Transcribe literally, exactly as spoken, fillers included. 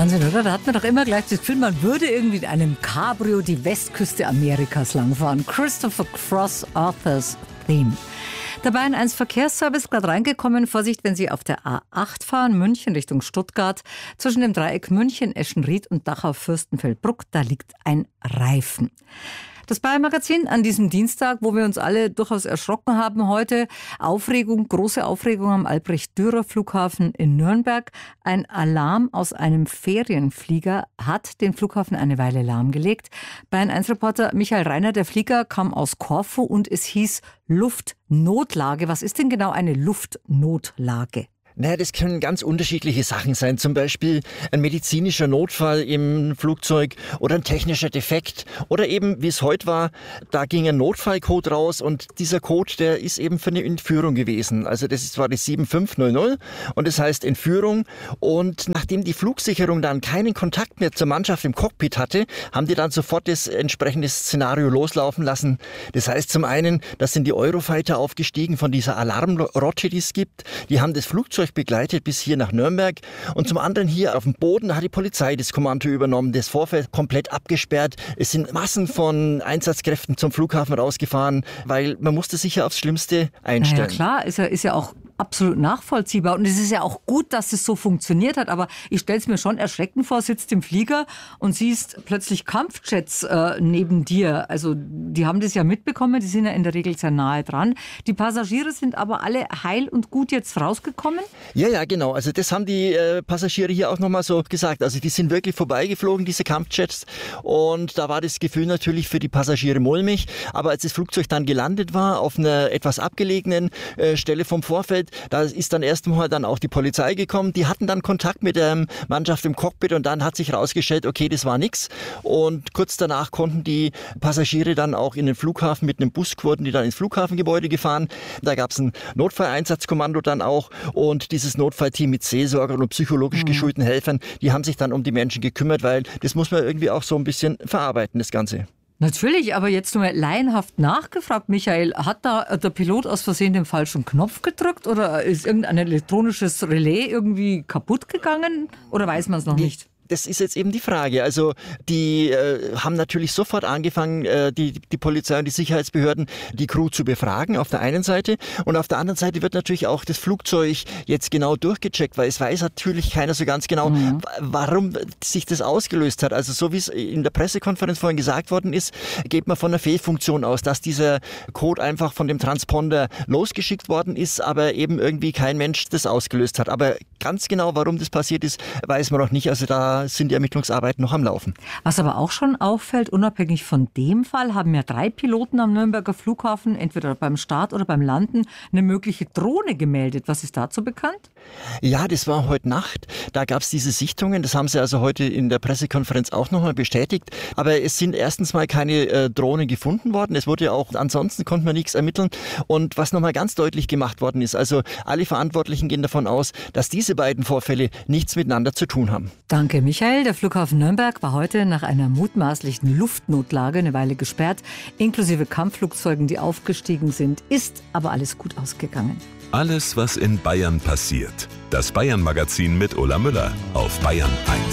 Wahnsinn, oder? Da hat man doch immer gleich das Gefühl, man würde irgendwie in einem Cabrio die Westküste Amerikas langfahren. Christopher Cross Authors Theme. Der Bayern eins Verkehrsservice gerade reingekommen. Vorsicht, wenn Sie auf der A acht fahren, München Richtung Stuttgart. Zwischen dem Dreieck München, Eschenried und Dachau-Fürstenfeldbruck, da liegt ein Reifen. Das Bayern-Magazin an diesem Dienstag, wo wir uns alle durchaus erschrocken haben heute. Aufregung, große Aufregung am Albrecht-Dürer-Flughafen in Nürnberg. Ein Alarm aus einem Ferienflieger hat den Flughafen eine Weile lahmgelegt. Bayern eins Reporter Michael Reiner, der Flieger kam aus Korfu und es hieß Luftnotlage. Was ist denn genau eine Luftnotlage? Naja, das können ganz unterschiedliche Sachen sein. Zum Beispiel ein medizinischer Notfall im Flugzeug oder ein technischer Defekt. Oder eben, wie es heute war, da ging ein Notfallcode raus und dieser Code, der ist eben für eine Entführung gewesen. Also das war die sieben fünf null null und das heißt Entführung. Und nachdem die Flugsicherung dann keinen Kontakt mehr zur Mannschaft im Cockpit hatte, haben die dann sofort das entsprechende Szenario loslaufen lassen. Das heißt zum einen, da sind die Eurofighter aufgestiegen von dieser Alarmrotsche, die es gibt. Die haben das Flugzeug begleitet bis hier nach Nürnberg und zum anderen hier auf dem Boden hat die Polizei das Kommando übernommen, das Vorfeld komplett abgesperrt. Es sind Massen von Einsatzkräften zum Flughafen rausgefahren, weil man musste sich ja aufs Schlimmste einstellen. Na ja, klar, ist ja, ist ja auch absolut nachvollziehbar und es ist ja auch gut, dass es so funktioniert hat, aber ich stelle es mir schon erschreckend vor, sitzt im Flieger und siehst plötzlich Kampfjets äh, neben dir. Also die haben das ja mitbekommen, die sind ja in der Regel sehr nahe dran. Die Passagiere sind aber alle heil und gut jetzt rausgekommen? Ja, ja, genau. Also das haben die äh, Passagiere hier auch nochmal so gesagt. Also die sind wirklich vorbeigeflogen, diese Kampfjets. Und da war das Gefühl natürlich für die Passagiere mulmig. Aber als das Flugzeug dann gelandet war, auf einer etwas abgelegenen äh, Stelle vom Vorfeld, da ist dann erst einmal dann auch die Polizei gekommen. Die hatten dann Kontakt mit der Mannschaft im Cockpit und dann hat sich herausgestellt, okay, das war nix. Und kurz danach konnten die Passagiere dann auch in den Flughafen mit einem Bus, wurden die dann ins Flughafengebäude gefahren. Da gab es ein Notfalleinsatzkommando dann auch und dieses Notfallteam mit Seelsorgern und psychologisch mhm. geschulten Helfern, die haben sich dann um die Menschen gekümmert, weil das muss man irgendwie auch so ein bisschen verarbeiten, das Ganze. Natürlich, aber jetzt nur mal laienhaft nachgefragt, Michael, hat da der Pilot aus Versehen den falschen Knopf gedrückt oder ist irgendein elektronisches Relais irgendwie kaputt gegangen oder weiß man es noch nicht? Das ist jetzt eben die Frage. Also die äh, haben natürlich sofort angefangen, äh, die, die Polizei und die Sicherheitsbehörden, die Crew zu befragen auf der einen Seite. Und auf der anderen Seite wird natürlich auch das Flugzeug jetzt genau durchgecheckt, weil es weiß natürlich keiner so ganz genau, mhm. warum sich das ausgelöst hat. Also so wie es in der Pressekonferenz vorhin gesagt worden ist, geht man von einer Fehlfunktion aus, dass dieser Code einfach von dem Transponder losgeschickt worden ist, aber eben irgendwie kein Mensch das ausgelöst hat. Aber ganz genau, warum das passiert ist, weiß man noch nicht. Also da sind die Ermittlungsarbeiten noch am Laufen. Was aber auch schon auffällt, unabhängig von dem Fall, haben ja drei Piloten am Nürnberger Flughafen, entweder beim Start oder beim Landen, eine mögliche Drohne gemeldet. Was ist dazu bekannt? Ja, das war heute Nacht. Da gab es diese Sichtungen. Das haben sie also heute in der Pressekonferenz auch nochmal bestätigt. Aber es sind erstens mal keine äh, Drohnen gefunden worden. Es wurde ja auch, ansonsten konnte man nichts ermitteln. Und was nochmal ganz deutlich gemacht worden ist, also alle Verantwortlichen gehen davon aus, dass diese beiden Vorfälle nichts miteinander zu tun haben. Danke, Michael. Der Flughafen Nürnberg war heute nach einer mutmaßlichen Luftnotlage eine Weile gesperrt, inklusive Kampfflugzeugen, die aufgestiegen sind. Ist aber alles gut ausgegangen. Alles, was in Bayern passiert. Das Bayern-Magazin mit Ulla Müller auf Bayern eins.